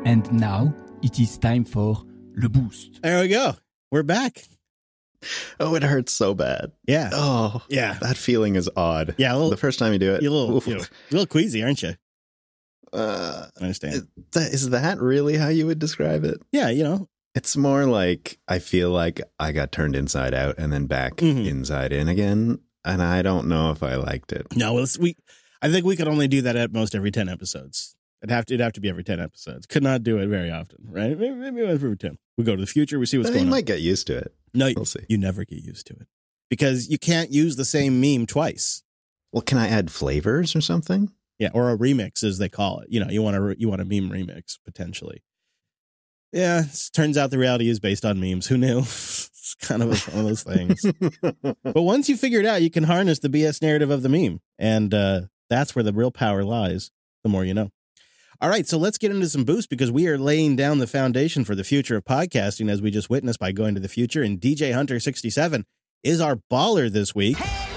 And now it is time for Le Boost. There we go. We're back. Oh, it hurts so bad. Yeah. Oh, yeah. That feeling is odd. Yeah. The first time you do it. You're a little queasy, aren't you? I understand. Is that really how you would describe it? Yeah, you know. It's more like I feel like I got turned inside out and then back inside in again. And I don't know if I liked it. No, I think we could only do that at most every 10 episodes. It'd have to be every 10 episodes. Could not do it very often, right? Maybe every 10. We go to the future. We see what's going on. You might get used to it. No, we'll see. You never get used to it because you can't use the same meme twice. Well, can I add flavors or something? Yeah, or a remix, as they call it. You know, you want a meme remix potentially. Yeah, it turns out the reality is based on memes. Who knew? It's kind of one of those things. But once you figure it out, you can harness the BS narrative of the meme, and that's where the real power lies. The more you know. All right, so let's get into some boost because we are laying down the foundation for the future of podcasting, as we just witnessed by going to the future. And DJ Hunter 67 is our baller this week.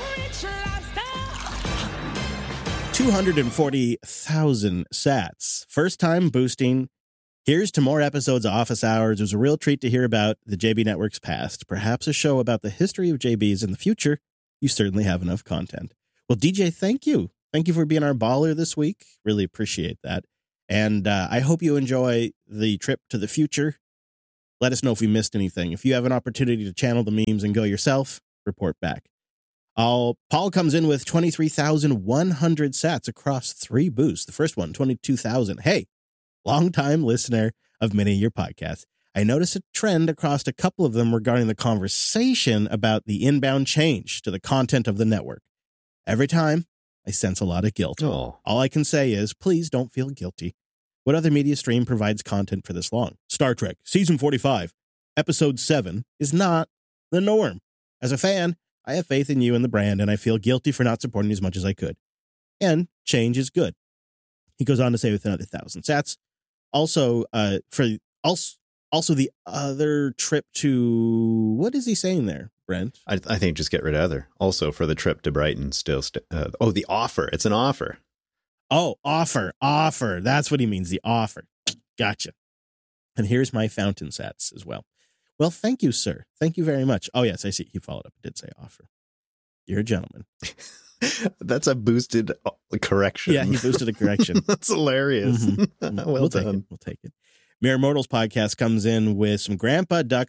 240,000 sats. First time boosting. Here's to more episodes of Office Hours. It was a real treat to hear about the JB Network's past. Perhaps a show about the history of JBs in the future. You certainly have enough content. Well, DJ, thank you. Thank you for being our baller this week. Really appreciate that. And I hope you enjoy the trip to the future. Let us know if we missed anything. If you have an opportunity to channel the memes and go yourself, report back. Paul comes in with 23,100 sats across 3 boosts. The first one, 22,000. Hey, longtime listener of many of your podcasts. I noticed a trend across a couple of them regarding the conversation about the inbound change to the content of the network. Every time, I sense a lot of guilt. Oh. All I can say is, please don't feel guilty. What other media stream provides content for this long? Star Trek, Season 45, Episode 7 is not the norm. As a fan, I have faith in you and the brand, and I feel guilty for not supporting as much as I could. And change is good. He goes on to say with another 1,000 sats. Also, the other trip to, what is he saying there, Brent? I think just get rid of other. Also for the trip to Brighton, the offer. It's an offer. Oh, offer. That's what he means, the offer. Gotcha. And here's my fountain sats as well. Well, thank you, sir. Thank you very much. Oh, yes, I see. He followed up. It did say offer. You're a gentleman. That's a boosted correction. Yeah, he boosted a correction. That's hilarious. Mm-hmm. Well done. We'll take it. Mere Mortals podcast comes in with some Grandpa Ducks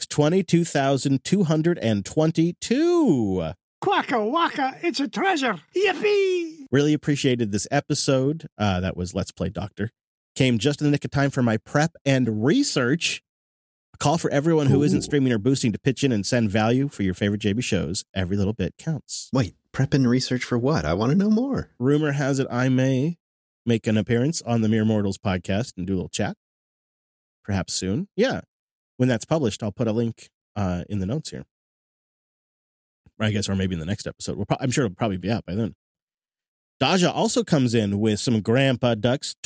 22,222. Quacka waka, it's a treasure. Yippee! Really appreciated this episode. That was Let's Play Doctor. Came just in the nick of time for my prep and research. A call for everyone who isn't streaming or boosting to pitch in and send value for your favorite JB shows. Every little bit counts. Wait, prep and research for what? I want to know more. Rumor has it I may make an appearance on the Mere Mortals podcast and do a little chat. Perhaps soon. Yeah. When that's published, I'll put a link in the notes here. I guess, or maybe in the next episode. I'm sure it'll probably be out by then. Daja also comes in with some Grandpa Ducks,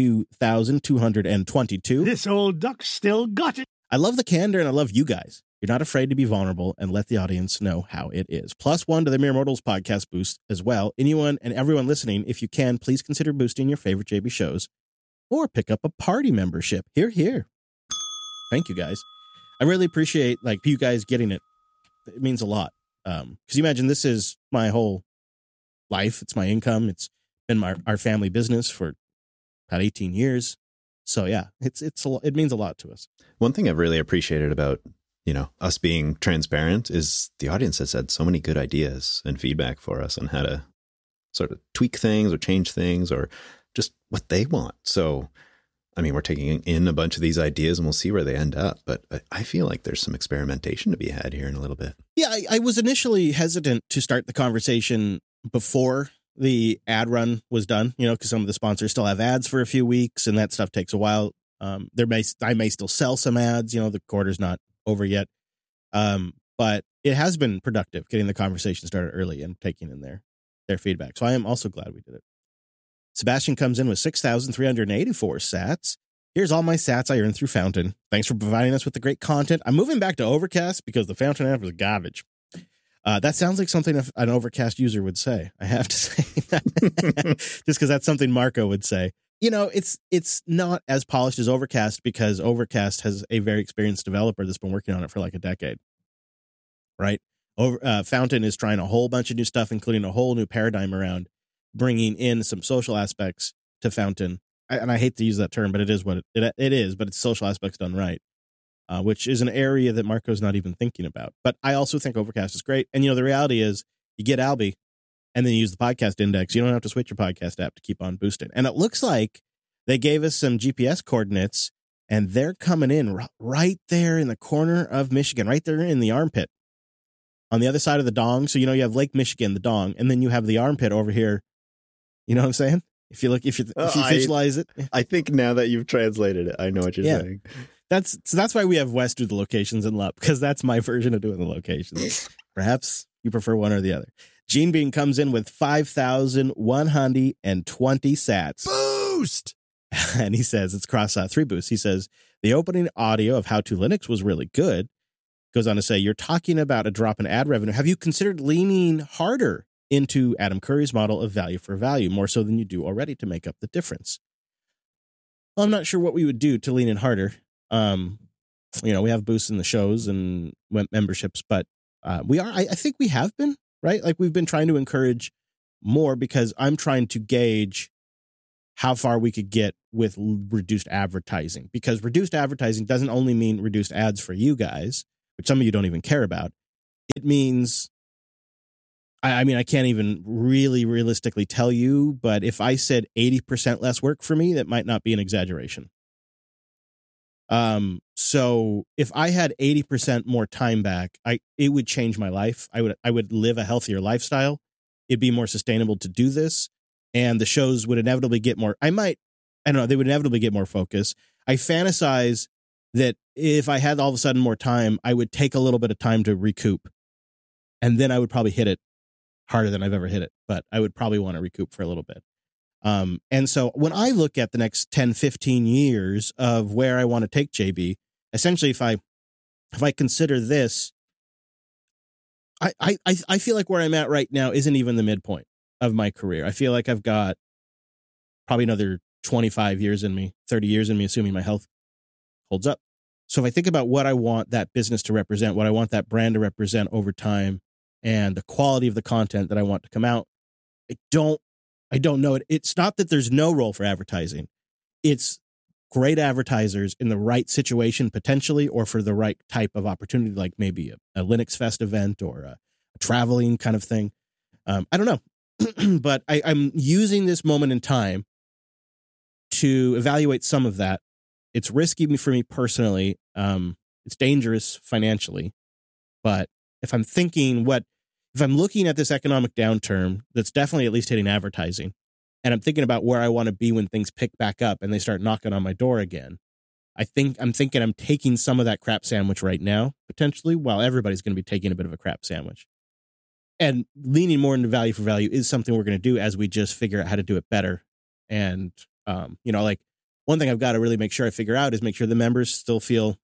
22,222. This old duck still got it. I love the candor and I love you guys. You're not afraid to be vulnerable and let the audience know how it is. +1 to the Mere Mortals podcast boost as well. Anyone and everyone listening, if you can, please consider boosting your favorite JB shows or pick up a party membership. Here. Thank you guys. I really appreciate you guys getting it. It means a lot. Because you imagine this is my whole life. It's my income. It's been our family business for about 18 years. So yeah, it means a lot to us. One thing I've really appreciated about, us being transparent is the audience has had so many good ideas and feedback for us on how to sort of tweak things or change things or just what they want. So, I mean, we're taking in a bunch of these ideas and we'll see where they end up. But I feel like there's some experimentation to be had here in a little bit. Yeah, I was initially hesitant to start the conversation before the ad run was done, because some of the sponsors still have ads for a few weeks and that stuff takes a while. I may still sell some ads, the quarter's not over yet. But it has been productive getting the conversation started early and taking in their feedback. So I am also glad we did it. Sebastian comes in with 6,384 sats. Here's all my sats I earned through Fountain. Thanks for providing us with the great content. I'm moving back to Overcast because the Fountain app is garbage. That sounds like something an Overcast user would say. I have to say that. Just because that's something Marco would say. it's not as polished as Overcast because Overcast has a very experienced developer that's been working on it for like a decade, right? Fountain is trying a whole bunch of new stuff, including a whole new paradigm around bringing in some social aspects to Fountain. And I hate to use that term, but it is what it is, but it's social aspects done right, which is an area that Marco's not even thinking about. But I also think Overcast is great. And, the reality is you get Alby and then you use the podcast index. You don't have to switch your podcast app to keep on boosting. And it looks like they gave us some GPS coordinates, and they're coming in right there in the corner of Michigan, right there in the armpit on the other side of the dong. So, you have Lake Michigan, the dong, and then you have the armpit over here. You know what I'm saying? If you visualize it. I think now that you've translated it, I know what you're saying. That's why we have Wes do the locations and LUP, because that's my version of doing the locations. Perhaps you prefer one or the other. Gene Bean comes in with 5,120 sats. Boost! And he says it's across 3 boosts. He says the opening audio of How to Linux was really good. Goes on to say, you're talking about a drop in ad revenue. Have you considered leaning harder into Adam Curry's model of value for value, more so than you do already, to make up the difference? Well, I'm not sure what we would do to lean in harder. We have boosts in the shows and memberships, but I think we have been, right? Like, we've been trying to encourage more because I'm trying to gauge how far we could get with reduced advertising, because reduced advertising doesn't only mean reduced ads for you guys, which some of you don't even care about. It means, I can't even really realistically tell you, but if I said 80% less work for me, that might not be an exaggeration. So if I had 80% more time back, it would change my life. I would live a healthier lifestyle. It'd be more sustainable to do this. And the shows would inevitably get more, they would inevitably get more focus. I fantasize that if I had all of a sudden more time, I would take a little bit of time to recoup. And then I would probably hit it harder than I've ever hit it. But I would probably want to recoup for a little bit. And so when I look at the next 10, 15 years of where I want to take JB, essentially, if I consider this, I feel like where I'm at right now isn't even the midpoint of my career. I feel like I've got probably another 25 years in me, 30 years in me, assuming my health holds up. So if I think about what I want that business to represent, what I want that brand to represent over time, and the quality of the content that I want to come out, I don't know it. It's not that there's no role for advertising. It's great advertisers in the right situation, potentially, or for the right type of opportunity, like maybe a Linux Fest event or a traveling kind of thing. I don't know. But I'm using this moment in time to evaluate some of that. It's risky for me personally. It's dangerous financially. But if I'm looking at this economic downturn that's definitely at least hitting advertising, and I'm thinking about where I want to be when things pick back up and they start knocking on my door again, I'm thinking I'm taking some of that crap sandwich right now, potentially, while everybody's going to be taking a bit of a crap sandwich. And leaning more into value for value is something we're going to do as we just figure out how to do it better. And, like, one thing I've got to really make sure I figure out is make sure the members still feel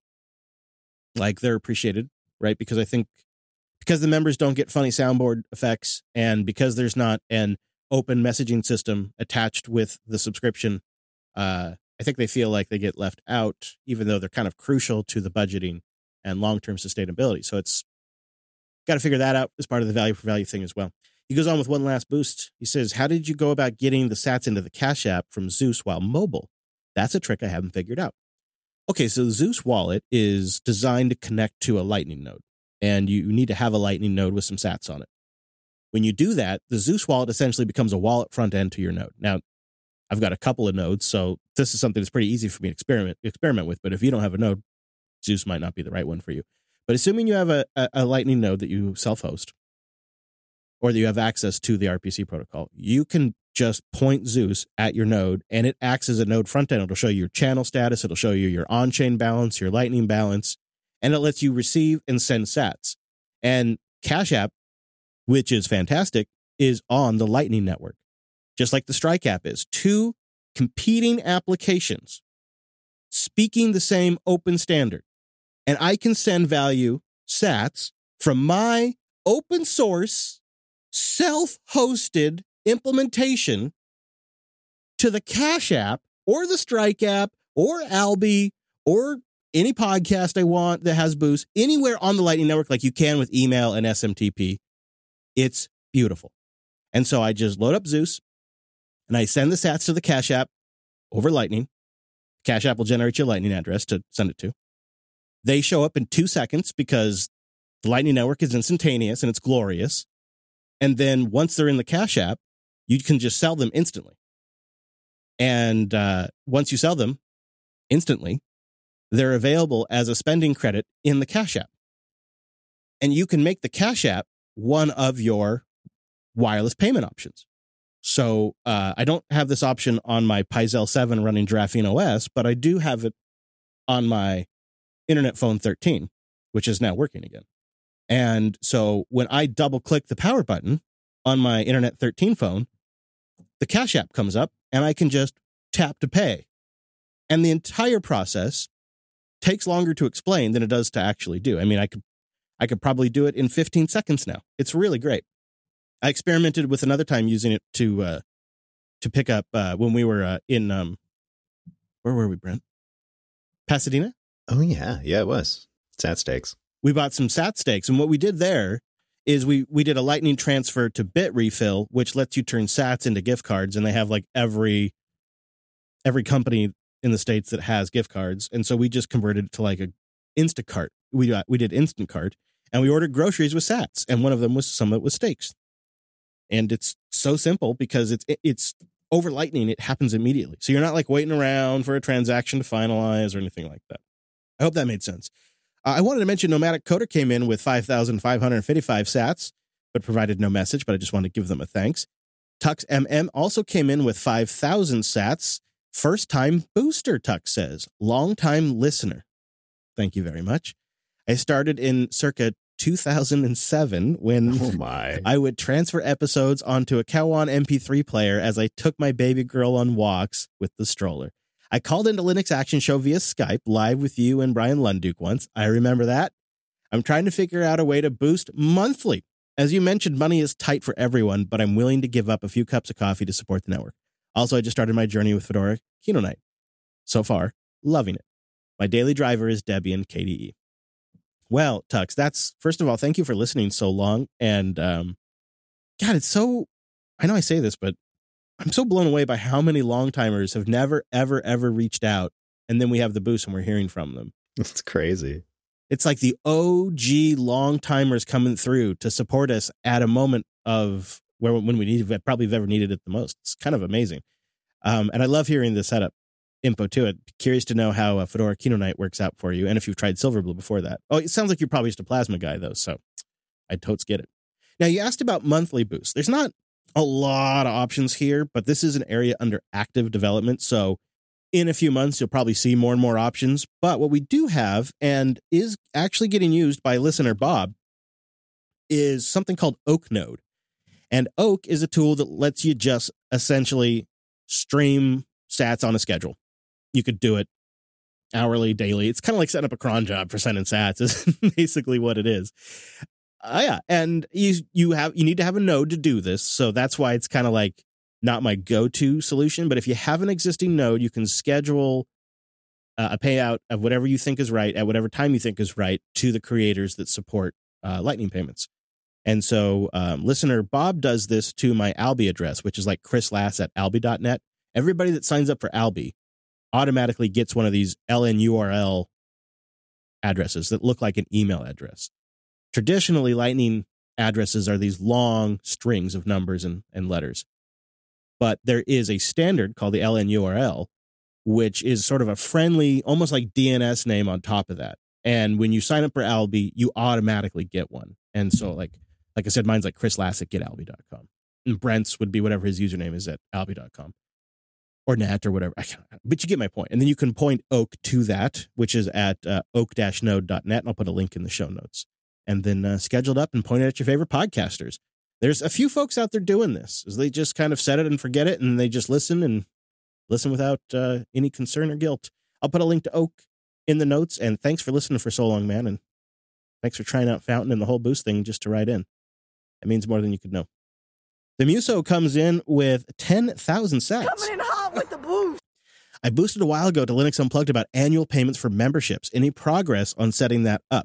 like they're appreciated, right? Because I think because the members don't get funny soundboard effects, and because there's not an open messaging system attached with the subscription, I think they feel like they get left out, even though they're kind of crucial to the budgeting and long-term sustainability. So it's got to figure that out as part of the value for value thing as well. He goes on with one last boost. He says, how did you go about getting the sats into the Cash App from Zeus while mobile? That's a trick I haven't figured out. Okay, so the Zeus wallet is designed to connect to a Lightning node, and you need to have a Lightning node with some sats on it. When you do that, the Zeus wallet essentially becomes a wallet front end to your node. Now, I've got a couple of nodes, so this is something that's pretty easy for me to experiment with. But if you don't have a node, Zeus might not be the right one for you. But assuming you have a Lightning node that you self-host, or that you have access to the RPC protocol, you can just point Zeus at your node, and it acts as a node front end. It'll show you your channel status. It'll show you your on-chain balance, your Lightning balance, and it lets you receive and send sats. And Cash App, which is fantastic, is on the Lightning network, just like the Strike app is. Two competing applications speaking the same open standard. And I can send value sats from my open source, self-hosted implementation to the Cash App or the Strike app or Albi or any podcast I want that has Boost anywhere on the Lightning Network like you can with email and SMTP. It's beautiful. And so I just load up Zeus and I send the sats to the Cash App over Lightning. Cash App will generate your Lightning address to send it to. They show up in 2 seconds because the Lightning Network is instantaneous and it's glorious. And then once they're in the Cash App, you can just sell them instantly. And once you sell them instantly, they're available as a spending credit in the Cash App. And you can make the Cash App one of your wireless payment options. So I don't have this option on my Pizel 7 running Giraffine OS, but I do have it on my Internet Phone 13, which is now working again. And so when I double click the power button on my Internet 13 phone, the Cash App comes up and I can just tap to pay. And the entire process takes longer to explain than it does to actually do. I mean, I could probably do it in 15 seconds now. It's really great. I experimented with another time using it to pick up when we were in where were we, Brent? Pasadena? Oh yeah, it was Sat Steaks. We bought some Sat Steaks, and what we did there is we did a Lightning transfer to Bit Refill, which lets you turn Sats into gift cards, and they have like every company in the States that has gift cards, and so we just converted it to like a Instacart. We did Instacart, and we ordered groceries with Sats, and one of them was some of it was steaks. And it's so simple because it's over Lightning. It happens immediately. So you're not like waiting around for a transaction to finalize or anything like that. I hope that made sense. I wanted to mention Nomadic Coder came in with 5,555 sats, but provided no message, but I just wanted to give them a thanks. Tux MM also came in with 5,000 sats. First time booster, Tux says. Long time listener. Thank you very much. I started in circa 2007 when I would transfer episodes onto a Cowan MP3 player as I took my baby girl on walks with the stroller. I called into Linux Action Show via Skype live with you and Brian Lunduke once. I remember that. I'm trying to figure out a way to boost monthly. As you mentioned, money is tight for everyone, but I'm willing to give up a few cups of coffee to support the network. Also, I just started my journey with Fedora Kino Night. So far, loving it. My daily driver is Debian KDE. Well, Tux, that's, first of all, thank you for listening so long. And, God, it's so, I know I say this, but I'm so blown away by how many long-timers have never, ever, ever reached out. And then we have the boost and we're hearing from them. It's crazy. It's like the OG long-timers coming through to support us at a moment of when we need, probably have ever needed it the most. It's kind of amazing. And I love hearing the setup info to it. Curious to know how Fedora Kino Night works out for you, and if you've tried Silverblue before that. Oh, it sounds like you're probably just a Plasma guy, though, so I totes get it. Now, you asked about monthly boosts. There's not a lot of options here, but this is an area under active development, so in a few months, you'll probably see more and more options. But what we do have, and is actually getting used by listener Bob, is something called Oak Node. And Oak is a tool that lets you just essentially stream sats on a schedule. You could do it hourly, daily. It's kind of like setting up a cron job for sending sats is basically what it is. Yeah. And you need to have a node to do this. So that's why it's kind of like not my go-to solution. But if you have an existing node, you can schedule a payout of whatever you think is right at whatever time you think is right to the creators that support Lightning payments. And so listener Bob does this to my Albi address, which is like chrislass@albi.net. Everybody that signs up for Albi automatically gets one of these LNURL addresses that look like an email address. Traditionally, Lightning addresses are these long strings of numbers and letters. But there is a standard called the LNURL, which is sort of a friendly, almost like DNS name on top of that. And when you sign up for Albi, you automatically get one. And so, like I said, mine's like chrislass@getalbi.com. And Brent's would be whatever his username is at albi.com. Or net or whatever. But you get my point. And then you can point Oak to that, which is at oak-node.net. And I'll put a link in the show notes. And then schedule it up and point it at your favorite podcasters. There's a few folks out there doing this. Is they just kind of set it and forget it, and they just listen without any concern or guilt. I'll put a link to Oak in the notes. And thanks for listening for so long, man. And thanks for trying out Fountain and the whole boost thing just to write in. It means more than you could know. The Muso comes in with 10,000 sats. Coming in hot with the boost. I boosted a while ago to Linux Unplugged about annual payments for memberships. Any progress on setting that up?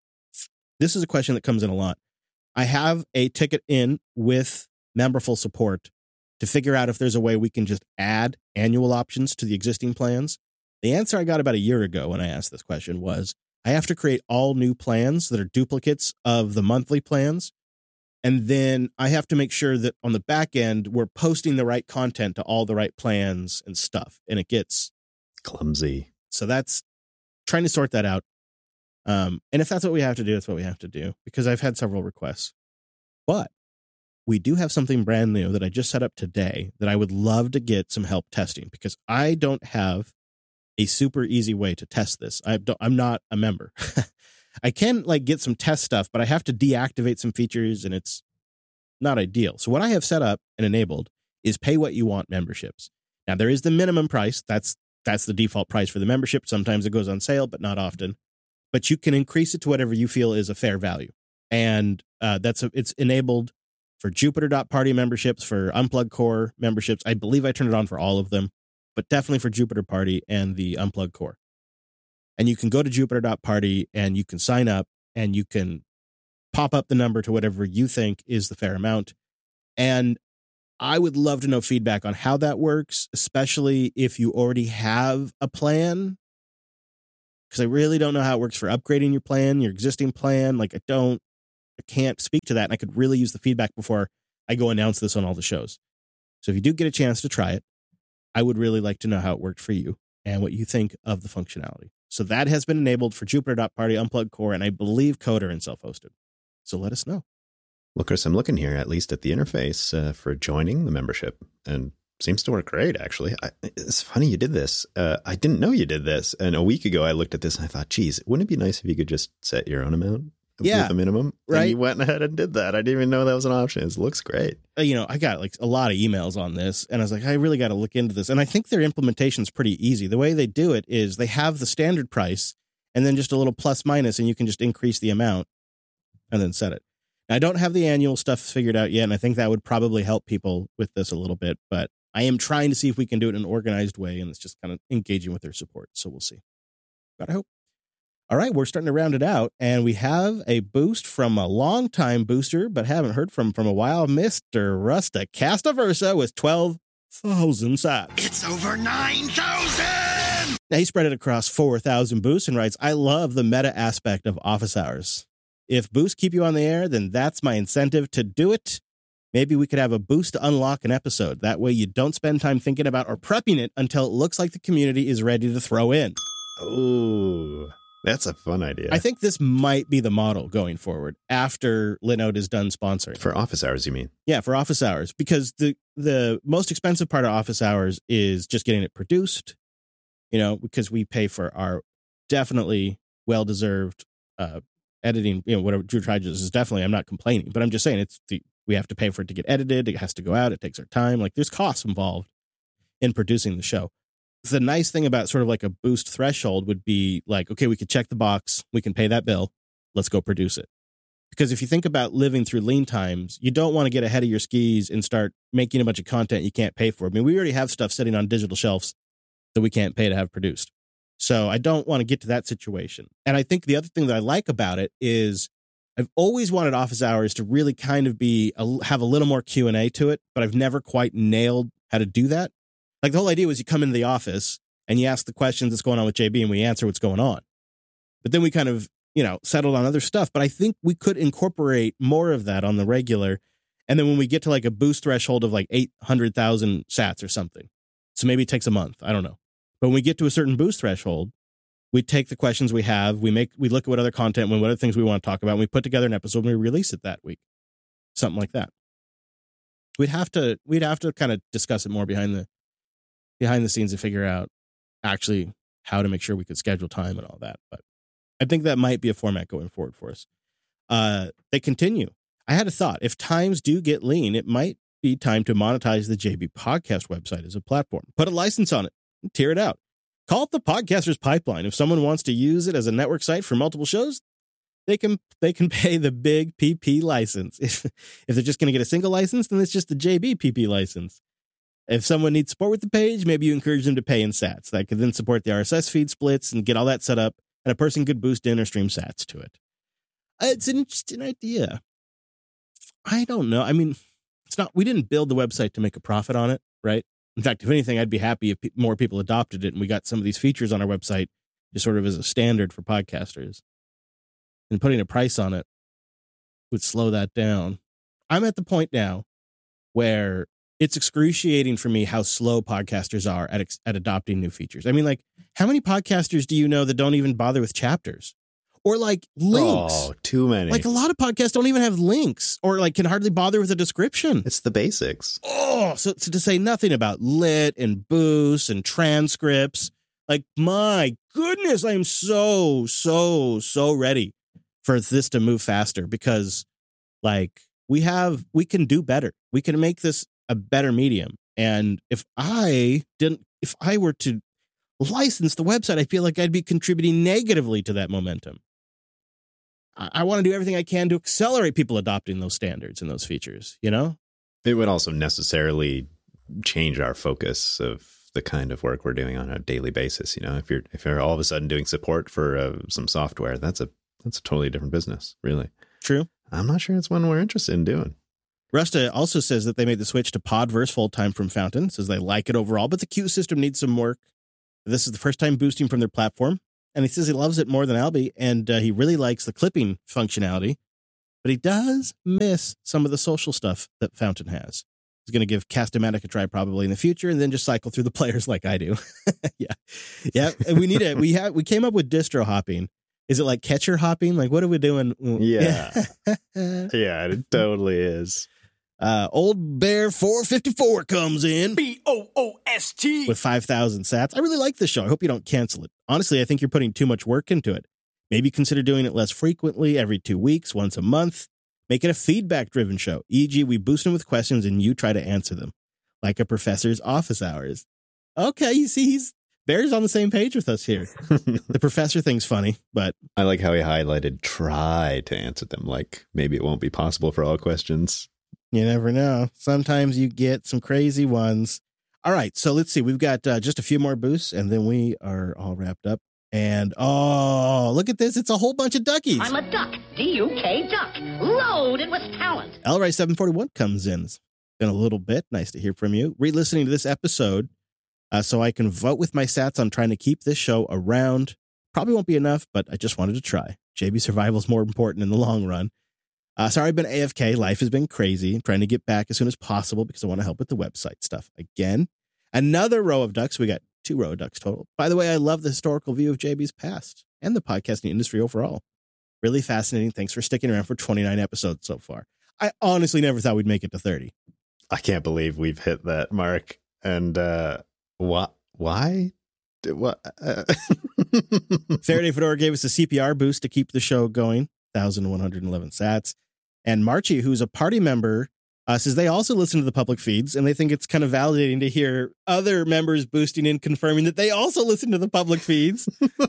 This is a question that comes in a lot. I have a ticket in with Memberful support to figure out if there's a way we can just add annual options to the existing plans. The answer I got about a year ago when I asked this question was, I have to create all new plans that are duplicates of the monthly plans. And then I have to make sure that on the back end, we're posting the right content to all the right plans and stuff. And it gets clumsy. So that's trying to sort that out. And if that's what we have to do, that's what we have to do, because I've had several requests. But we do have something brand new that I just set up today that I would love to get some help testing, because I don't have a super easy way to test this. I'm not a member. I can get some test stuff, but I have to deactivate some features and it's not ideal. So what I have set up and enabled is pay what you want memberships. Now there is the minimum price. That's the default price for the membership. Sometimes it goes on sale, but not often. But you can increase it to whatever you feel is a fair value. And it's enabled for Jupiter.party memberships, for Unplugged Core memberships. I believe I turned it on for all of them, but definitely for Jupiter Party and the Unplugged Core. And you can go to Jupiter.party and you can sign up and you can pop up the number to whatever you think is the fair amount. And I would love to know feedback on how that works, especially if you already have a plan. Because I really don't know how it works for upgrading your plan, your existing plan. I can't speak to that. And I could really use the feedback before I go announce this on all the shows. So if you do get a chance to try it, I would really like to know how it worked for you and what you think of the functionality. So that has been enabled for Jupiter.party, Unplugged Core, and I believe Coder and self-hosted. So let us know. Well, Chris, I'm looking here at least at the interface for joining the membership, and seems to work great, actually. It's funny you did this. I didn't know you did this. And a week ago, I looked at this and I thought, geez, wouldn't it be nice if you could just set your own amount with a minimum? Right. And you went ahead and did that. I didn't even know that was an option. It looks great. I got a lot of emails on this, and I was like, I really got to look into this. And I think their implementation is pretty easy. The way they do it is they have the standard price and then just a little plus minus, and you can just increase the amount and then set it. Now, I don't have the annual stuff figured out yet, and I think that would probably help people with this a little bit, but I am trying to see if we can do it in an organized way, and it's just kind of engaging with their support. So we'll see. But I hope. All right, we're starting to round it out, and we have a boost from a longtime booster, but haven't heard from a while, Mr. Rusta Castaversa with 12,000 sats. It's over 9,000! Now, he spread it across 4,000 boosts and writes, I love the meta aspect of office hours. If boosts keep you on the air, then that's my incentive to do it. Maybe we could have a boost to unlock an episode. That way you don't spend time thinking about or prepping it until it looks like the community is ready to throw in. Oh, that's a fun idea. I think this might be the model going forward after Linode is done sponsoring. For office hours, you mean? Yeah, for office hours. Because the most expensive part of office hours is just getting it produced, because we pay for our definitely well-deserved editing, whatever Drew charges is definitely, I'm not complaining, but I'm just saying we have to pay for it to get edited. It has to go out. It takes our time. There's costs involved in producing the show. The nice thing about sort of a boost threshold would be okay, we could check the box. We can pay that bill. Let's go produce it. Because if you think about living through lean times, you don't want to get ahead of your skis and start making a bunch of content you can't pay for. I mean, we already have stuff sitting on digital shelves that we can't pay to have produced. So I don't want to get to that situation. And I think the other thing that I like about it is I've always wanted office hours to really kind of have a little more Q&A to it, but I've never quite nailed how to do that. The whole idea was you come into the office and you ask the questions that's going on with JB and we answer what's going on. But then we kind of, settled on other stuff. But I think we could incorporate more of that on the regular. And then when we get to a boost threshold of 800,000 sats or something, so maybe it takes a month. I don't know. But when we get to a certain boost threshold, we take the questions we have, we look at what other content, what other things we want to talk about, and we put together an episode and we release it that week. Something like that. We'd have to kind of discuss it more behind the scenes to figure out actually how to make sure we could schedule time and all that. But I think that might be a format going forward for us. They continue. I had a thought. If times do get lean, it might be time to monetize the JB Podcast website as a platform. Put a license on it. Tear it out. Call it the Podcaster's Pipeline. If someone wants to use it as a network site for multiple shows, they can pay the big PP license. If they're just going to get a single license, then it's just the JB PP license. If someone needs support with the page, maybe you encourage them to pay in sats. That could then support the RSS feed splits and get all that set up, and a person could boost in or stream sats to it. It's an interesting idea. I don't know. I mean, it's not. We didn't build the website to make a profit on it, right? In fact, if anything, I'd be happy if more people adopted it and we got some of these features on our website just sort of as a standard for podcasters. And putting a price on it would slow that down. I'm at the point now where it's excruciating for me how slow podcasters are at adopting new features. I mean, like, how many podcasters do you know that don't even bother with chapters? Or like links? Oh, too many. Like a lot of podcasts don't even have links or like can hardly bother with a description. It's the basics. Oh, so to say nothing about lit and boosts and transcripts. Like, my goodness, I am so ready for this to move faster because like we can do better. We can make this a better medium. And if I were to license the website, I feel like I'd be contributing negatively to that momentum. I want to do everything I can to accelerate people adopting those standards and those features, you know? It would also necessarily change our focus of the kind of work we're doing on a daily basis. You know, if you're all of a sudden doing support for some software, that's a totally different business, really. True. I'm not sure it's one we're interested in doing. Rusta also says that they made the switch to Podverse full-time from Fountain, says they like it overall, but the queue system needs some work. This is the first time boosting from their platform, and he says he loves it more than Albie, and he really likes the clipping functionality, but he does miss some of the social stuff that Fountain has. He's going to give Cast-O-Matic a try probably in the future, and then just cycle through the players like I do. Yeah. We need it. We came up with distro hopping. Is it like catcher hopping? Like, what are we doing? Yeah. Yeah, it totally is. Old Bear 454 comes in. BOOST. With 5,000 sats. I really like this show. I hope you don't cancel it. Honestly, I think you're putting too much work into it. Maybe consider doing it less frequently, every 2 weeks, once a month. Make it a feedback-driven show. E.g., we boost them with questions and you try to answer them. Like a professor's office hours. Okay, you see, Bear's on the same page with us here. The professor thing's funny, but... I like how he highlighted try to answer them, like maybe it won't be possible for all questions. You never know. Sometimes you get some crazy ones. All right, so let's see. We've got just a few more boosts, and then we are all wrapped up. And, oh, look at this. It's a whole bunch of duckies. I'm a duck. D-U-K, duck. Loaded with talent. Elray 741 comes in. It's been a little bit. Nice to hear from you. Re-listening to this episode so I can vote with my sats on trying to keep this show around. Probably won't be enough, but I just wanted to try. JB survival is more important in the long run. Sorry, I've been AFK. Life has been crazy. I'm trying to get back as soon as possible because I want to help with the website stuff. Again, another row of ducks. We got 2 row of ducks total. By the way, I love the historical view of JB's past and the podcasting industry overall. Really fascinating. Thanks for sticking around for 29 episodes so far. I honestly never thought we'd make it to 30. I can't believe we've hit that mark. And what? Why? What? Faraday Fedora gave us a CPR boost to keep the show going. 1,111 sats. And Marchie, who's a party member, says they also listen to the public feeds, and they think it's kind of validating to hear other members boosting in, confirming that they also listen to the public feeds.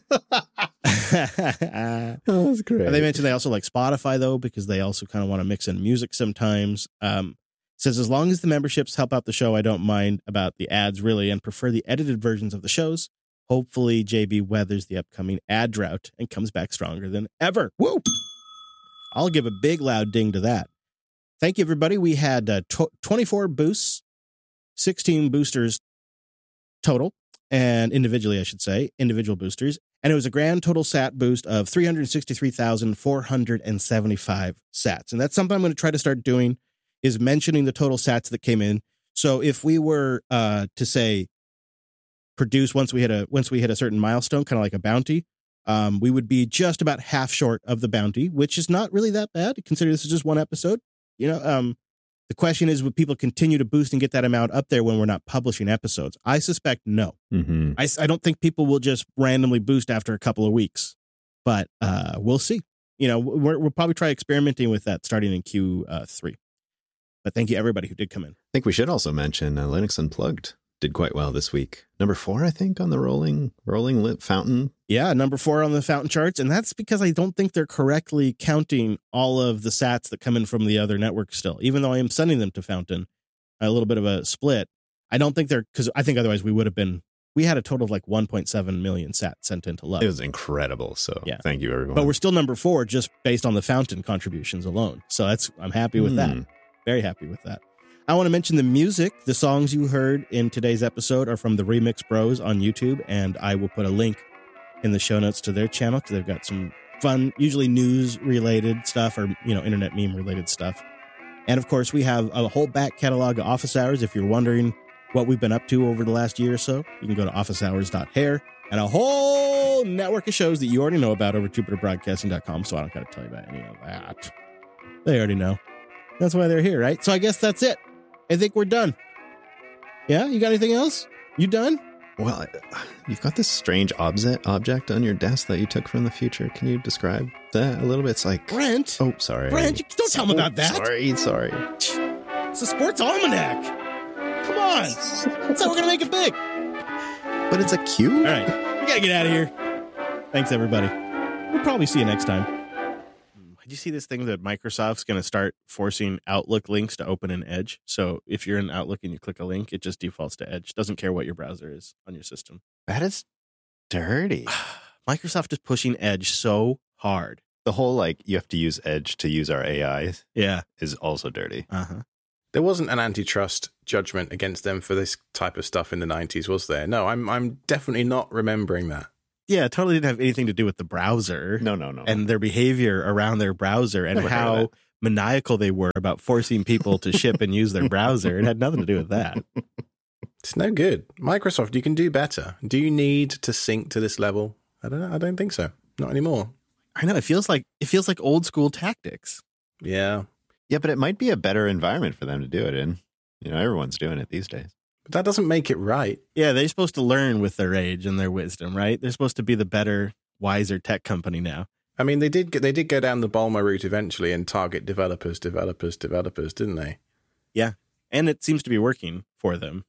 That's great. They mentioned they also like Spotify, though, because they also kind of want to mix in music sometimes. Says, as long as the memberships help out the show, I don't mind about the ads, really, and prefer the edited versions of the shows. Hopefully, JB weathers the upcoming ad drought and comes back stronger than ever. Woo! I'll give a big, loud ding to that. Thank you, everybody. We had 24 boosts, 16 boosters total, and individually, I should say, individual boosters. And it was a grand total sat boost of 363,475 sats. And that's something I'm going to try to start doing, is mentioning the total sats that came in. So if we were to say produce once we hit a certain milestone, kind of like a bounty, we would be just about half short of the bounty, which is not really that bad. Consider this is just one episode. You know, the question is, would people continue to boost and get that amount up there when we're not publishing episodes? I suspect no. Mm-hmm. I don't think people will just randomly boost after a couple of weeks, but we'll see. You know, we'll probably try experimenting with that starting in Q3. But thank you, everybody who did come in. I think we should also mention Linux Unplugged did quite well this week. Number 4, I think, on the rolling lit fountain. Yeah, number 4 on the fountain charts. And that's because I don't think they're correctly counting all of the sats that come in from the other networks still. Even though I am sending them to Fountain, a little bit of a split. I don't think they're, because I think otherwise we had a total of like 1.7 million sats sent into Love. It was incredible. So Yeah. thank you, everyone. But we're still number 4 just based on the Fountain contributions alone. So I'm happy with that. Very happy with that. I want to mention the music. The songs you heard in today's episode are from the Remix Bros on YouTube, and I will put a link in the show notes to their channel because they've got some fun, usually news-related stuff or, internet meme-related stuff. And, of course, we have a whole back catalog of Office Hours. If you're wondering what we've been up to over the last year or so, you can go to officehours.hair and a whole network of shows that you already know about over at jupiterbroadcasting.com, so I don't got to tell you about any of that. They already know. That's why they're here, right? So I guess that's it. I think we're done. Yeah? You got anything else? You done? Well, you've got this strange object on your desk that you took from the future. Can you describe that a little bit? It's like... Brent? Oh, sorry. Brent, don't tell me about that. Sorry. It's a sports almanac. Come on. That's how we're going to make it big. But it's a cube? All right. We got to get out of here. Thanks, everybody. We'll probably see you next time. Did you see this thing that Microsoft's going to start forcing Outlook links to open in Edge? So if you're in Outlook and you click a link, it just defaults to Edge. Doesn't care what your browser is on your system. That is dirty. Microsoft is pushing Edge so hard. The whole, you have to use Edge to use our AI is also dirty. Uh-huh. There wasn't an antitrust judgment against them for this type of stuff in the 90s, was there? No, I'm definitely not remembering that. Yeah, it totally didn't have anything to do with the browser. No. And their behavior around their browser and how maniacal they were about forcing people to ship and use their browser. It had nothing to do with that. It's no good. Microsoft, you can do better. Do you need to sync to this level? I don't know. I don't think so. Not anymore. I know. It feels like old school tactics. Yeah. Yeah, but it might be a better environment for them to do it in. Everyone's doing it these days. But that doesn't make it right. Yeah, they're supposed to learn with their age and their wisdom, right? They're supposed to be the better, wiser tech company now. I mean, they did go down the Bulma route eventually and target developers, didn't they? Yeah, and it seems to be working for them.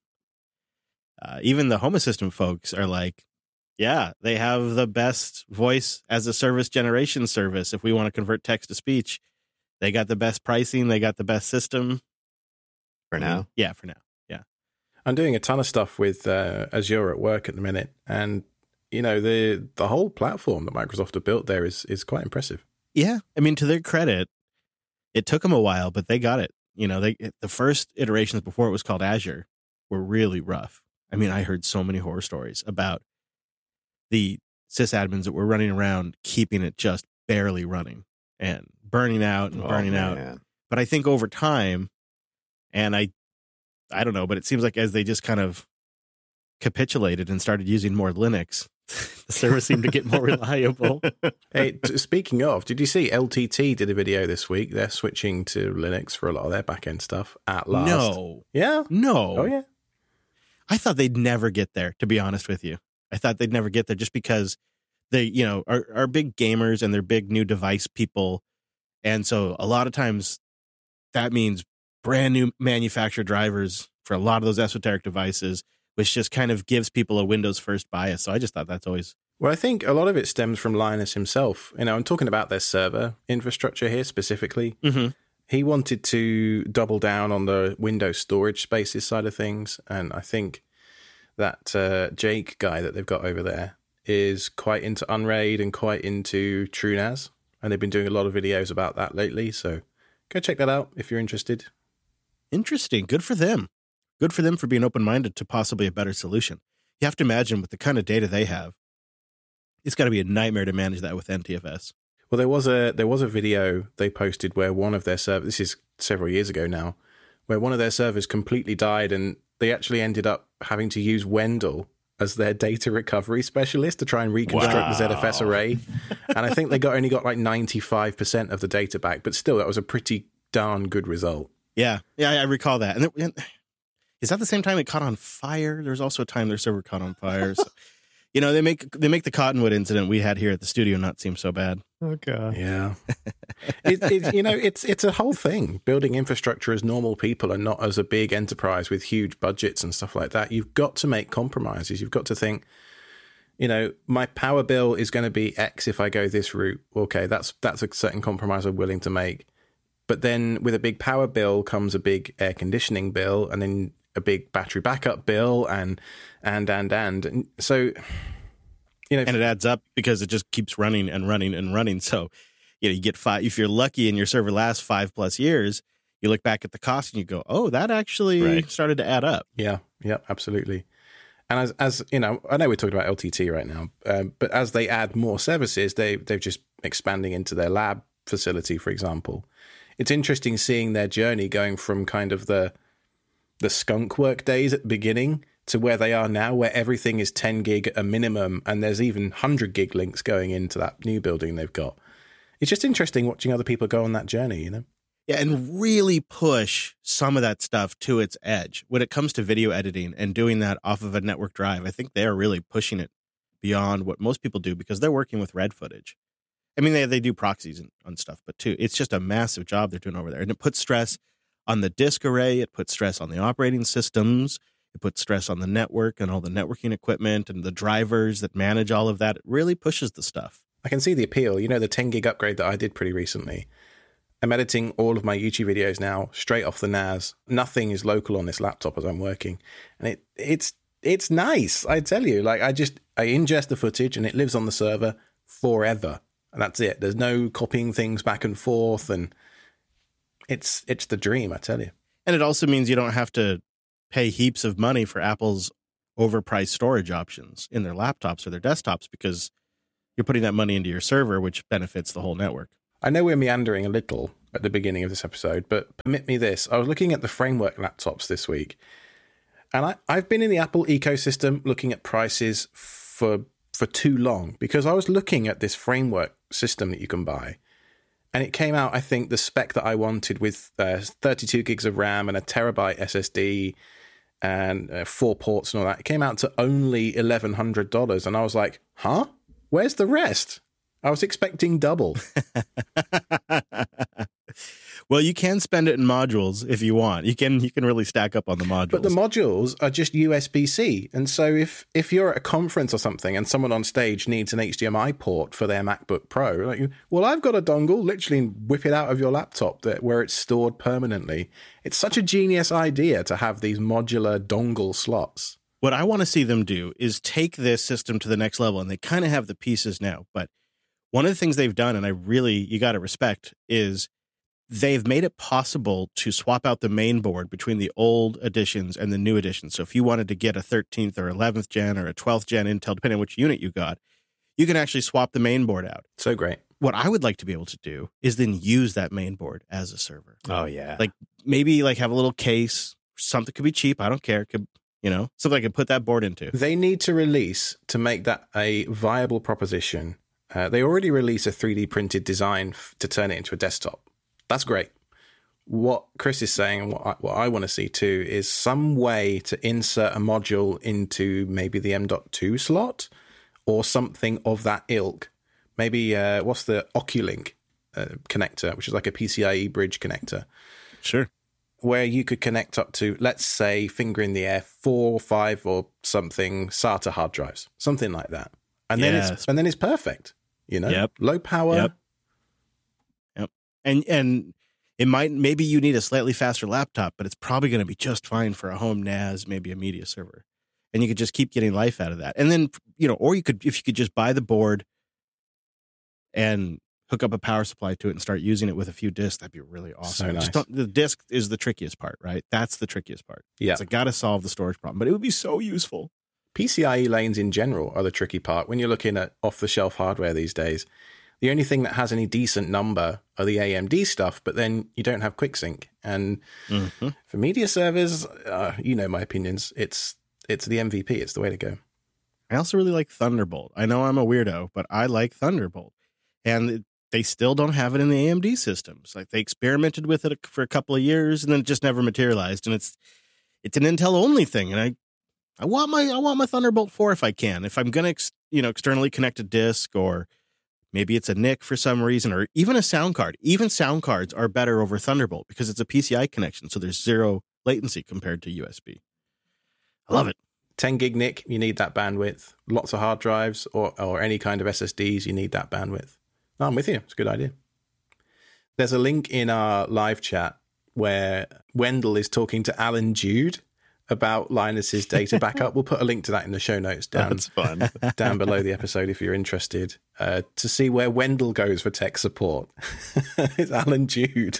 Even the Home Assistant folks are like, yeah, they have the best voice as a service generation service. If we want to convert text to speech, they got the best pricing. They got the best system. For now? Yeah, for now. I'm doing a ton of stuff with Azure at work at the minute, and the whole platform that Microsoft have built there is quite impressive. Yeah, I mean, to their credit, it took them a while, but they got it. The first iterations before it was called Azure were really rough. I mean, I heard so many horror stories about the sysadmins that were running around keeping it just barely running and burning out. But I think over time, and I don't know, but it seems like as they just kind of capitulated and started using more Linux, the service seemed to get more reliable. Hey, speaking of, did you see LTT did a video this week? They're switching to Linux for a lot of their backend stuff at last. No. Yeah? No. Oh, yeah. I thought they'd never get there, to be honest with you. I thought they'd never get there just because they, are big gamers and they're big new device people. And so a lot of times that means brand new manufactured drivers for a lot of those esoteric devices, which just kind of gives people a Windows first bias. So I just thought that's always... Well, I think a lot of it stems from Linus himself. I'm talking about their server infrastructure here specifically. Mm-hmm. He wanted to double down on the Windows storage spaces side of things. And I think that Jake guy that they've got over there is quite into Unraid and quite into TrueNAS. And they've been doing a lot of videos about that lately. So go check that out if you're interested. Interesting. Good for them. Good for them for being open-minded to possibly a better solution. You have to imagine with the kind of data they have, it's got to be a nightmare to manage that with NTFS. Well, there was a video they posted where one of their servers, this is several years ago now, where one of their servers completely died and they actually ended up having to use Wendell as their data recovery specialist to try and reconstruct the ZFS array. And I think they only got like 95% of the data back, but still that was a pretty darn good result. Yeah, I recall that. And is that the same time it caught on fire? There's also a time their server caught on fire. So, they make the Cottonwood incident we had here at the studio not seem so bad. Oh God. Yeah. It's a whole thing. Building infrastructure as normal people and not as a big enterprise with huge budgets and stuff like that. You've got to make compromises. You've got to think, my power bill is going to be X if I go this route. Okay, that's a certain compromise I'm willing to make. But then with a big power bill comes a big air conditioning bill, and then a big battery backup bill and so, you know, And it adds up because it just keeps running and running and running. So, you know, you get 5, if you're lucky and your server lasts 5+ years, you look back at the cost and you go, oh, that actually started to add up. Yeah, absolutely. And as you know, I know we're talking about LTT right now, but as they add more services, they're just expanding into their lab facility, for example. It's interesting seeing their journey going from kind of the skunk work days at the beginning to where they are now, where everything is 10 gig a minimum, and there's even 100 gig links going into that new building they've got. It's just interesting watching other people go on that journey, you know? Yeah, and really push some of that stuff to its edge. When it comes to video editing and doing that off of a network drive, I think they're really pushing it beyond what most people do because they're working with RED footage. I mean, they do proxies on stuff, but too, it's just a massive job they're doing over there. And it puts stress on the disk array. It puts stress on the operating systems. It puts stress on the network and all the networking equipment and the drivers that manage all of that. It really pushes the stuff. I can see the appeal. You know, the 10 gig upgrade that I did pretty recently. I'm editing all of my YouTube videos now straight off the NAS. Nothing is local on this laptop as I'm working. And it's nice, I tell you. Like, I ingest the footage and it lives on the server forever. And that's it. There's no copying things back and forth. And it's the dream, I tell you. And it also means you don't have to pay heaps of money for Apple's overpriced storage options in their laptops or their desktops because you're putting that money into your server, which benefits the whole network. I know we're meandering a little at the beginning of this episode, but permit me this. I was looking at the Framework laptops this week, and I've been in the Apple ecosystem looking at prices for too long because I was looking at this Framework system that you can buy, and it came out, I think, the spec that I wanted with 32 gigs of RAM and a terabyte SSD and 4 ports and all that. It came out to only $1,100, and I was like, huh? Where's the rest? I was expecting double. Well, you can spend it in modules if you want. You can really stack up on the modules. But the modules are just USB-C. And so if you're at a conference or something and someone on stage needs an HDMI port for their MacBook Pro, like, well, I've got a dongle, literally whip it out of your laptop where it's stored permanently. It's such a genius idea to have these modular dongle slots. What I want to see them do is take this system to the next level, and they kind of have the pieces now, but one of the things they've done, and you got to respect, is they've made it possible to swap out the main board between the old editions and the new editions. So if you wanted to get a 13th or 11th gen or a 12th gen Intel, depending on which unit you got, you can actually swap the main board out. So great. What I would like to be able to do is then use that main board as a server. Oh, yeah. Like maybe like have a little case, something could be cheap. I don't care. Could, something I could put that board into. They need to release to make that a viable proposition. They already released a 3D printed design to turn it into a desktop. That's great. What Chris is saying and what I want to see too is some way to insert a module into maybe the M.2 slot or something of that ilk. Maybe what's the Oculink connector, which is like a PCIe bridge connector. Sure. Where you could connect up to, let's say, finger in the air, 4 or 5 or something SATA hard drives, something like that. And then it's perfect. Yep. Low power. Yep. And it maybe you need a slightly faster laptop, but it's probably going to be just fine for a home NAS, maybe a media server. And you could just keep getting life out of that. And then, or if you could just buy the board and hook up a power supply to it and start using it with a few disks, that'd be really awesome. So nice. The disk is the trickiest part, right? That's the trickiest part. Yeah. I got to solve the storage problem, but it would be so useful. PCIe lanes in general are the tricky part. When you're looking at off-the-shelf hardware these days, the only thing that has any decent number are the AMD stuff, but then you don't have QuickSync. And for media servers, my opinions, it's the MVP. It's the way to go. I also really like Thunderbolt. I know I'm a weirdo, but I like Thunderbolt. And they still don't have it in the AMD systems. Like they experimented with it for a couple of years and then it just never materialized. And it's an Intel only thing. And I want my Thunderbolt 4 if I can. If I'm going to, externally connect a disk, or maybe it's a NIC for some reason, or even a sound card. Even sound cards are better over Thunderbolt because it's a PCI connection, so there's zero latency compared to USB. I love it. 10 gig NIC, you need that bandwidth. Lots of hard drives or any kind of SSDs, you need that bandwidth. No, I'm with you. It's a good idea. There's a link in our live chat where Wendell is talking to Alan Jude about Linus's data backup. We'll put a link to that in the show notes down, That's fun. down below the episode if you're interested to see where Wendell goes for tech support. It's Alan Jude.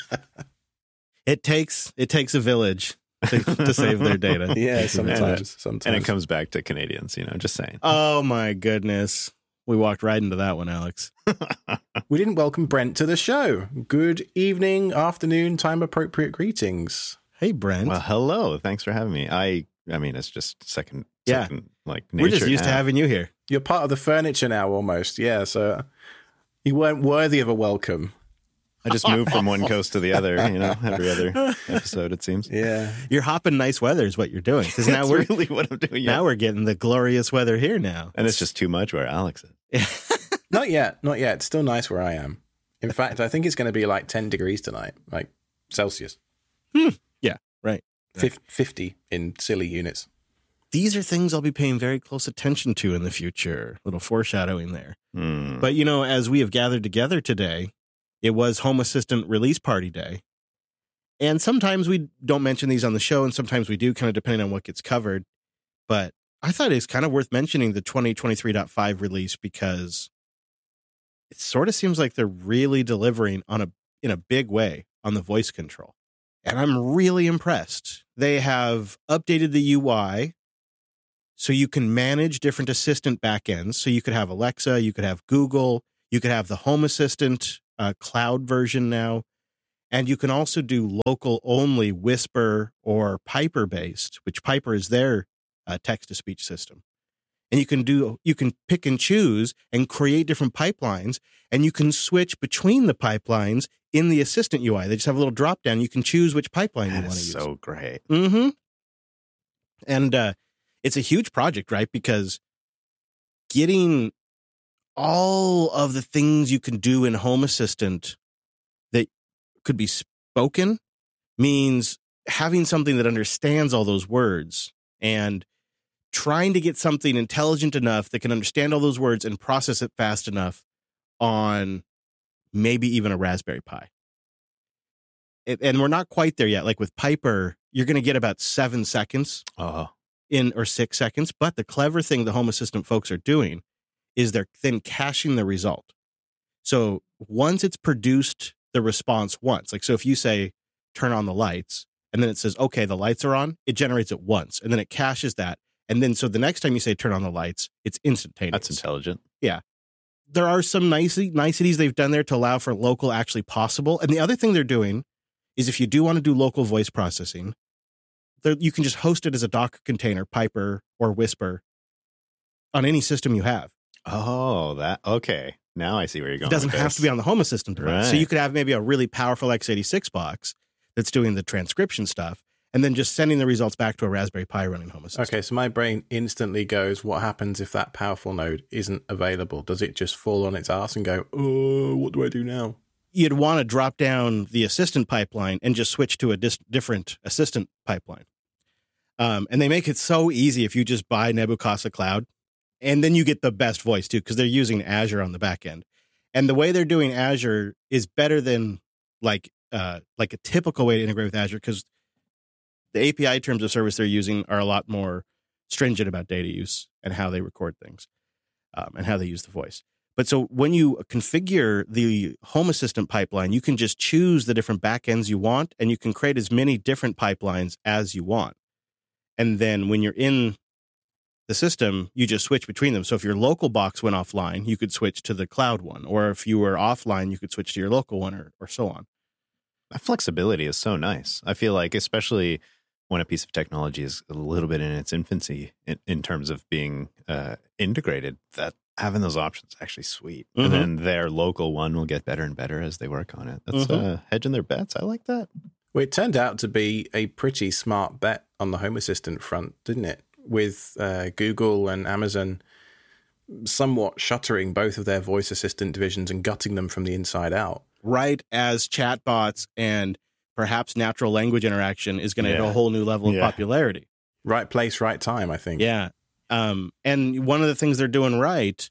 It takes a village to save their data. Yeah, sometimes. And it comes back to Canadians, just saying. Oh my goodness. We walked right into that one, Alex. We didn't welcome Brent to the show. Good evening, afternoon, time appropriate greetings. Hey, Brent. Well, hello. Thanks for having me. I mean, it's just second like nature. We're just used to having you here. You're part of the furniture now, almost. Yeah, so you weren't worthy of a welcome. I just moved from one coast to the other, every other episode, it seems. Yeah. You're hopping nice weather is what you're doing. Because now That's really what I'm doing. Now we're getting the glorious weather here now. And it's just too much where Alex is. Not yet. It's still nice where I am. In fact, I think it's going to be like 10 degrees tonight, like Celsius. Yeah, right. 50 in silly units. These are things I'll be paying very close attention to in the future. Little foreshadowing there. But, as we have gathered together today, it was Home Assistant Release Party Day. And sometimes we don't mention these on the show, and sometimes we do, kind of depending on what gets covered. But I thought it's kind of worth mentioning the 2023.5 release because it sort of seems like they're really delivering in a big way on the voice control. And I'm really impressed. They have updated the UI so you can manage different assistant backends. So you could have Alexa, you could have Google, you could have the Home Assistant cloud version now. And you can also do local only Whisper or Piper based, which Piper is their text to speech system. And you can pick and choose and create different pipelines, and you can switch between the pipelines in the assistant UI. They just have a little drop down. You can choose which pipeline you want to use. So great. Mm-hmm. And it's a huge project, right? Because getting all of the things you can do in Home Assistant that could be spoken means having something that understands all those words and trying to get something intelligent enough that can understand all those words and process it fast enough on maybe even a Raspberry Pi. And we're not quite there yet. Like with Piper, you're going to get about 7 seconds or 6 seconds. But the clever thing the Home Assistant folks are doing is they're then caching the result. So once it's produced the response once, like so if you say, turn on the lights, and then it says, okay, the lights are on, it generates it once, and then it caches that. And then so the next time you say turn on the lights, it's instantaneous. That's intelligent. Yeah. There are some niceties they've done there to allow for local actually possible. And the other thing they're doing is if you do want to do local voice processing, you can just host it as a Docker container, Piper or Whisper, on any system you have. Oh, okay. Now I see where you're going. It doesn't have to be on the Home Assistant device. Right. So you could have maybe a really powerful x86 box that's doing the transcription stuff, and then just sending the results back to a Raspberry Pi running Home Assistant. Okay, so my brain instantly goes, what happens if that powerful node isn't available? Does it just fall on its ass and go, oh, what do I do now? You'd want to drop down the assistant pipeline and just switch to a different assistant pipeline. And they make it so easy if you just buy Nebu Casa Cloud, and then you get the best voice too, because they're using Azure on the back end. And the way they're doing Azure is better than like a typical way to integrate with Azure, because the API terms of service they're using are a lot more stringent about data use and how they record things and how they use the voice. But so when you configure the Home Assistant pipeline, you can just choose the different backends you want, and you can create as many different pipelines as you want. And then when you're in the system, you just switch between them. So if your local box went offline, you could switch to the cloud one. Or if you were offline, you could switch to your local one or so on. That flexibility is so nice. I feel like, especially when a piece of technology is a little bit in its infancy in terms of being integrated, that having those options is actually sweet. Mm-hmm. And then their local one will get better and better as they work on it. That's hedging their bets. I like that. Well, it turned out to be a pretty smart bet on the Home Assistant front, didn't it? With Google and Amazon somewhat shuttering both of their voice assistant divisions and gutting them from the inside out. Right as chatbots and perhaps natural language interaction is going to hit a whole new level of popularity. Right place, right time, I think. Yeah. And one of the things they're doing right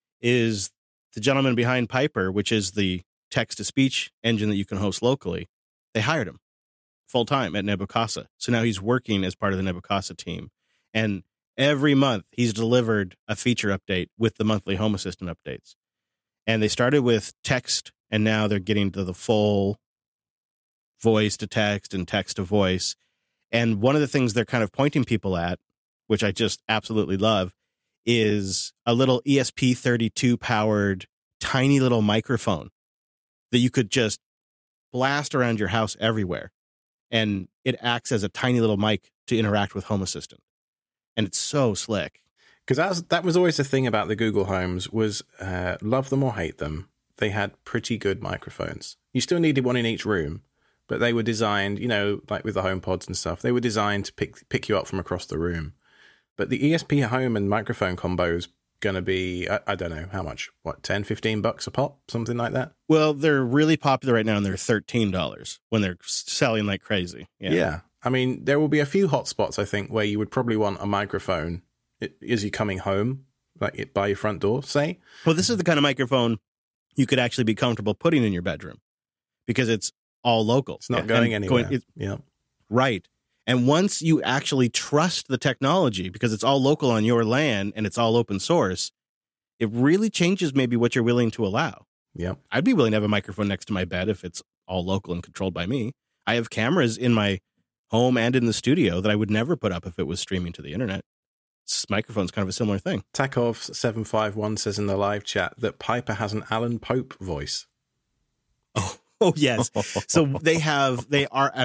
is the gentleman behind Piper, which is the text-to-speech engine that you can host locally. They hired him. full-time at Nebukasa. So now he's working as part of the Nebukasa team. And every month he's delivered a feature update with the monthly Home Assistant updates. And they started with text, and now they're getting to the full voice to text and text to voice. And one of the things they're kind of pointing people at, which I just absolutely love, is a little ESP32 powered tiny little microphone that you could just blast around your house everywhere. And it acts as a tiny little mic to interact with Home Assistant. And it's so slick. Because that was always the thing about the Google Homes was love them or hate them. They had pretty good microphones. You still needed one in each room, but they were designed, you know, like with the HomePods and stuff, they were designed to pick you up from across the room. But the ESP Home and microphone combo is going to be, I don't know how much, what, $10, $15 a pop, something like that? Well, they're really popular right now, and they're $13 when they're selling like crazy. Yeah. I mean, there will be a few hotspots, I think, where you would probably want a microphone as you're coming home, like by your front door, say. Well, this is the kind of microphone you could actually be comfortable putting in your bedroom because it's all local. It's not going anywhere. Yeah. Right. And once you actually trust the technology, because it's all local on your LAN and it's all open source, it really changes maybe what you're willing to allow. Yeah. I'd be willing to have a microphone next to my bed if it's all local and controlled by me. I have cameras in my home and in the studio that I would never put up if it was streaming to the internet. This microphone's kind of a similar thing. Takov751 says in the live chat that Piper has an Alan Pope voice. Oh yes. So they are